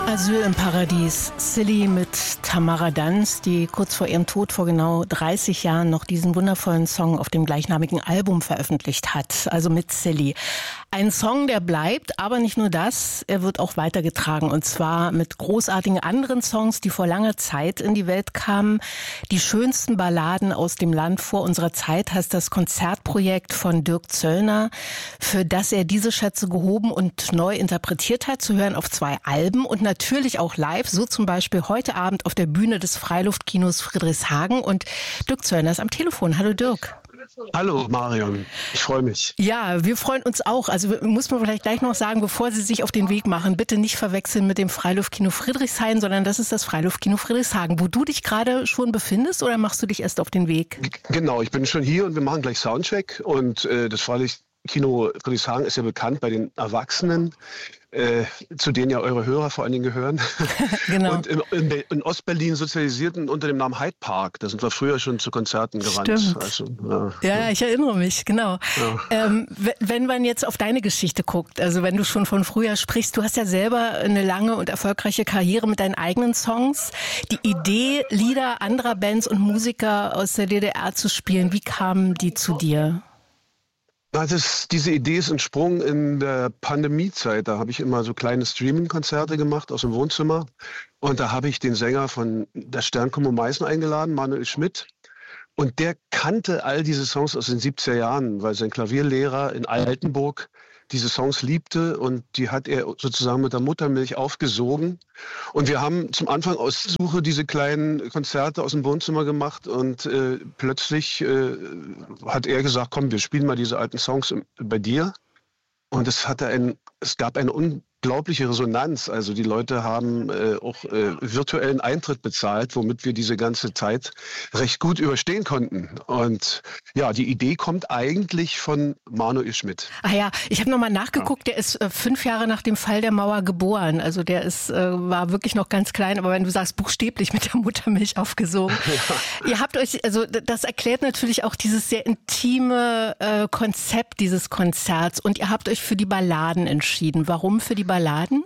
Asyl im Paradies. Silly mit Tamara Danz, die kurz vor ihrem Tod vor genau 30 Jahren noch diesen wundervollen Song auf dem gleichnamigen Album veröffentlicht hat. Also mit Silly. Ein Song, der bleibt, aber nicht nur das, er wird auch weitergetragen. Und zwar mit großartigen anderen Songs, die vor langer Zeit in die Welt kamen. Die schönsten Balladen aus dem Land vor unserer Zeit heißt das Konzertprojekt von Dirk Zöllner, für das er diese Schätze gehoben und neu interpretiert hat, zu hören auf 2 Alben und natürlich auch live, so zum Beispiel heute Abend auf der Bühne des Freiluftkinos Friedrichshagen. Und Dirk Zöllner ist am Telefon. Hallo Dirk. Hallo Marion, ich freue mich. Ja, wir freuen uns auch. Also muss man vielleicht gleich noch sagen, bevor Sie sich auf den Weg machen, bitte nicht verwechseln mit dem Freiluftkino Friedrichshain, sondern das ist das Freiluftkino Friedrichshagen, wo du dich gerade schon befindest, oder machst du dich erst auf den Weg? Genau, ich bin schon hier und wir machen gleich Soundcheck und das Freiluftkino Friedrichshagen ist ja bekannt bei den Erwachsenen, zu denen ja eure Hörer vor allen Dingen gehören. Genau. Und in Ostberlin sozialisierten unter dem Namen Hyde Park. Da sind wir früher schon zu Konzerten gerannt. Stimmt. Also, ja, ich erinnere mich, genau. Ja. Wenn man jetzt auf deine Geschichte guckt, also wenn du schon von früher sprichst, du hast ja selber eine lange und erfolgreiche Karriere mit deinen eigenen Songs. Die Idee, Lieder anderer Bands und Musiker aus der DDR zu spielen, wie kamen die zu dir? Diese Idee ist entsprungen in der Pandemiezeit. Da habe ich immer so kleine Streaming-Konzerte gemacht aus dem Wohnzimmer. Und da habe ich den Sänger von der Sternkombo Meißen eingeladen, Manuel Schmidt. Und der kannte all diese Songs aus den 70er Jahren, weil sein Klavierlehrer in Altenburg diese Songs liebte und die hat er sozusagen mit der Muttermilch aufgesogen. Und wir haben zum Anfang aus Suche diese kleinen Konzerte aus dem Wohnzimmer gemacht und plötzlich hat er gesagt, komm, wir spielen mal diese alten Songs bei dir. Und es gab eine unglaubliche Resonanz. Also die Leute haben auch virtuellen Eintritt bezahlt, womit wir diese ganze Zeit recht gut überstehen konnten. Und ja, die Idee kommt eigentlich von Manuel Schmidt. Ah ja, ich habe nochmal nachgeguckt, der ist 5 Jahre nach dem Fall der Mauer geboren. Also der war wirklich noch ganz klein, aber wenn du sagst, buchstäblich mit der Muttermilch aufgesogen. Ja. Ihr habt euch, also das erklärt natürlich auch dieses sehr intime Konzept dieses Konzerts, und ihr habt euch für die Balladen entschieden. Warum für die Balladen?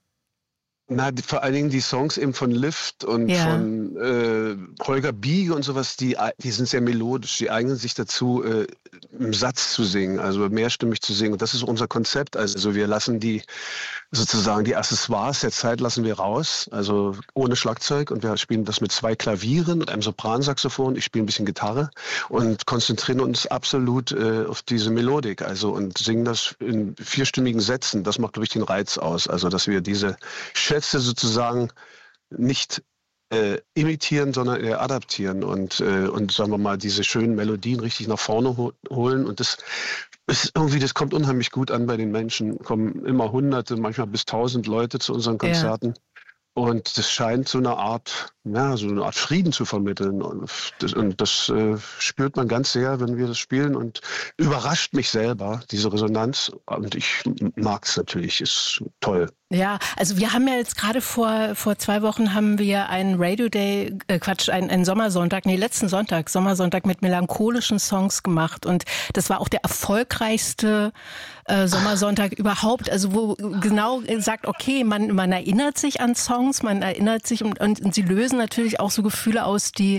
Vor allen Dingen die Songs eben von Lift und von Holger Biege und sowas, die sind sehr melodisch, die eignen sich dazu, im Satz zu singen, also mehrstimmig zu singen. Und das ist unser Konzept. Also wir lassen die Accessoires der Zeit lassen wir raus, also ohne Schlagzeug, und wir spielen das mit 2 Klavieren und einem Sopransaxophon. Ich spiele ein bisschen Gitarre und konzentrieren uns absolut auf diese Melodik, also, und singen das in 4-stimmigen Sätzen. Das macht, glaube ich, den Reiz aus, also dass wir diese Schätze sozusagen nicht imitieren, sondern eher adaptieren und sagen wir mal, diese schönen Melodien richtig nach vorne holen. Und das ist irgendwie, das kommt unheimlich gut an bei den Menschen. Kommen immer Hunderte, manchmal bis 1000 Leute zu unseren Konzerten. Ja. Und das scheint so eine Art Frieden zu vermitteln. Und das spürt man ganz sehr, wenn wir das spielen, und überrascht mich selber, diese Resonanz. Und ich mag es natürlich, ist toll. Ja, also wir haben ja jetzt gerade vor 2 Wochen haben wir einen Radio Day, einen Sommersonntag, letzten Sonntag, Sommersonntag mit melancholischen Songs gemacht, und das war auch der erfolgreichste Sommersonntag überhaupt, also wo genau sagt, okay, man erinnert sich an Songs, man erinnert sich und sie lösen natürlich auch so Gefühle aus, die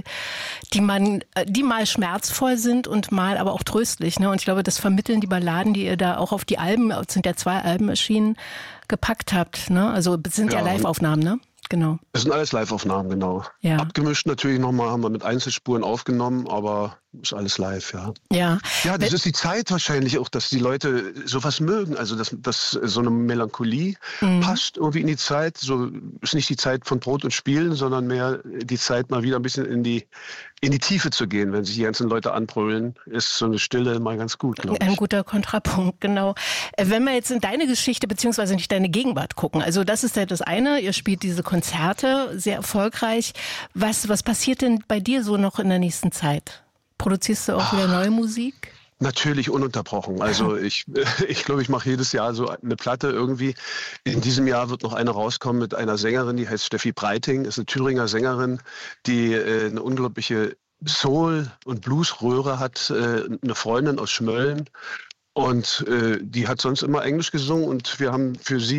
mal schmerzvoll sind und mal aber auch tröstlich, ne? Und ich glaube, das vermitteln die Balladen, die ihr da auch auf die Alben, es sind ja 2 Alben erschienen, gepackt habt, ne? Also es sind ja Live-Aufnahmen, ne? Genau. Das sind alles Live-Aufnahmen, genau. Ja. Abgemischt natürlich nochmal, haben wir mit Einzelspuren aufgenommen, aber ist alles live, ja. Ja. Ja, das ist die Zeit wahrscheinlich auch, dass die Leute sowas mögen, also dass so eine Melancholie passt irgendwie in die Zeit. So ist nicht die Zeit von Brot und Spielen, sondern mehr die Zeit, mal wieder ein bisschen in die Tiefe zu gehen. Wenn sich die ganzen Leute anbrüllen, ist so eine Stille mal ganz gut, glaube ich. Ein guter Kontrapunkt, genau. Wenn wir jetzt in deine Geschichte beziehungsweise nicht deine Gegenwart gucken, also das ist ja das eine, ihr spielt diese Konzerte, sehr erfolgreich. Was passiert denn bei dir so noch in der nächsten Zeit? Produzierst du auch wieder neue Musik? Natürlich ununterbrochen. Also ich glaube, ich mache jedes Jahr so eine Platte irgendwie. In diesem Jahr wird noch eine rauskommen mit einer Sängerin, die heißt Steffi Breiting, ist eine Thüringer Sängerin, die eine unglaubliche Soul- und Bluesröhre hat, eine Freundin aus Schmölln. Und die hat sonst immer Englisch gesungen, und wir haben für sie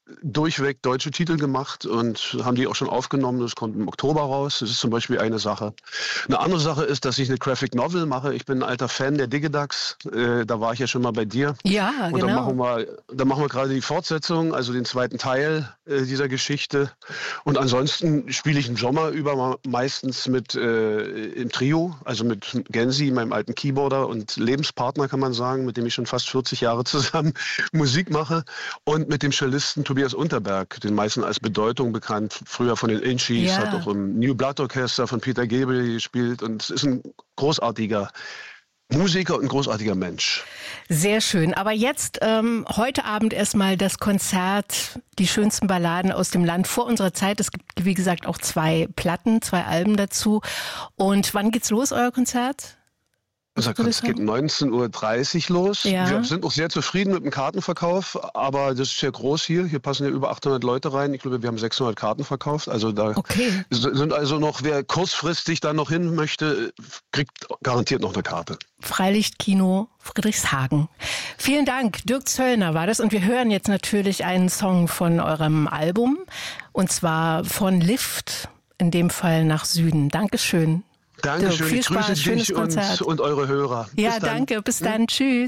durchweg deutsche Titel gemacht und haben die auch schon aufgenommen. Das kommt im Oktober raus. Das ist zum Beispiel eine Sache. Eine andere Sache ist, dass ich eine Graphic Novel mache. Ich bin ein alter Fan der Digidax. Da war ich ja schon mal bei dir. Ja, und genau. dann machen wir gerade die Fortsetzung, also den zweiten Teil dieser Geschichte. Und ansonsten spiele ich im Sommer über meistens im Trio, also mit Gensi, meinem alten Keyboarder und Lebenspartner, kann man sagen, mit dem ich schon fast 40 Jahre zusammen Musik mache. Und mit dem Cellisten Tobias Unterberg, den meisten als Bedeutung bekannt, früher von den Inchis, hat auch im New Blood Orchester von Peter Gabriel gespielt und ist ein großartiger Musiker und ein großartiger Mensch. Sehr schön. Aber jetzt heute Abend erstmal das Konzert, die schönsten Balladen aus dem Land vor unserer Zeit. Es gibt, wie gesagt, auch 2 Platten, 2 Alben dazu. Und wann geht's los, euer Konzert? Unser Konzert geht 19:30 Uhr los. Ja. Wir sind auch sehr zufrieden mit dem Kartenverkauf, aber das ist sehr groß hier. Hier passen ja über 800 Leute rein. Ich glaube, wir haben 600 Karten verkauft. Also da sind also noch, wer kurzfristig da noch hin möchte, kriegt garantiert noch eine Karte. Freilichtkino Friedrichshagen. Vielen Dank. Dirk Zöllner war das. Und wir hören jetzt natürlich einen Song von eurem Album. Und zwar von Lift, in dem Fall Nach Süden. Dankeschön. Dankeschön, Viel ich grüße Spaß, dich und eure Hörer. Ja, danke, bis dann, tschüss.